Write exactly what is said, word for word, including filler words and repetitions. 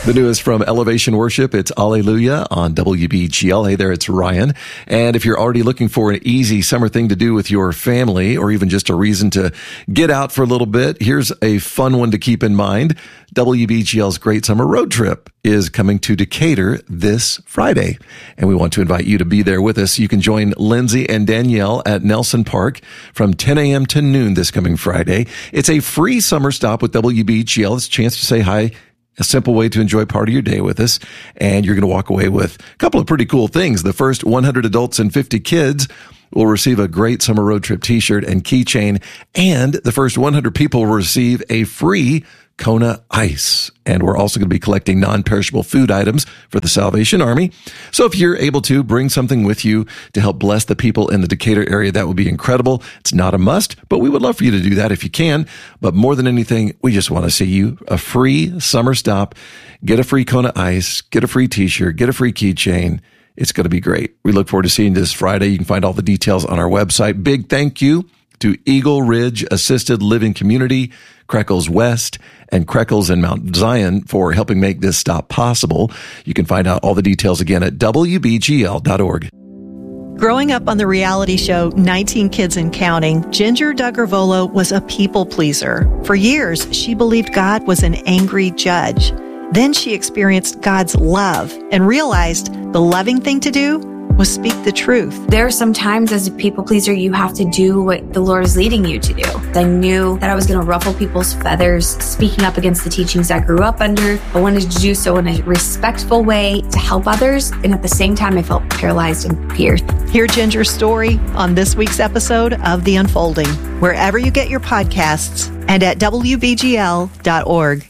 The newest from Elevation Worship, it's Alleluia on W B G L. Hey there, it's Ryan. And if you're already looking for an easy summer thing to do with your family, or even just a reason to get out for a little bit, here's a fun one to keep in mind. W B G L's Great Summer Road Trip is coming to Decatur this Friday, and we want to invite you to be there with us. You can join Lindsay and Danielle at Nelson Park from ten a.m. to noon this coming Friday. It's a free summer stop with W B G L. It's a chance to say hi, a simple way to enjoy part of your day with us. And you're going to walk away with a couple of pretty cool things. The first one hundred adults and fifty kids will receive a Great Summer Road Trip t-shirt and keychain. And the first one hundred people will receive a free Kona Ice. And we're also going to be collecting non-perishable food items for the Salvation Army. So if you're able to bring something with you to help bless the people in the Decatur area, that would be incredible. It's not a must, but we would love for you to do that if you can. But more than anything, we just want to see you a free summer stop, get a free Kona Ice, get a free t-shirt, get a free keychain. It's going to be great. We look forward to seeing you this Friday. You can find all the details on our website. Big thank you to Eagle Ridge Assisted Living Community, Creckles West, and Creckles and Mount Zion for helping make this stop possible. You can find out all the details again at W B G L dot org. Growing up on the reality show nineteen Kids and Counting, Ginger Duggar-Volo was a people pleaser. For years, she believed God was an angry judge. Then she experienced God's love and realized the loving thing to do was speak the truth. There are some times as a people pleaser, you have to do what the Lord is leading you to do. I knew that I was going to ruffle people's feathers, speaking up against the teachings I grew up under. I wanted to do so in a respectful way to help others. And at the same time, I felt paralyzed and feared. Hear Ginger's story on this week's episode of The Unfolding, wherever you get your podcasts and at W B G L dot org.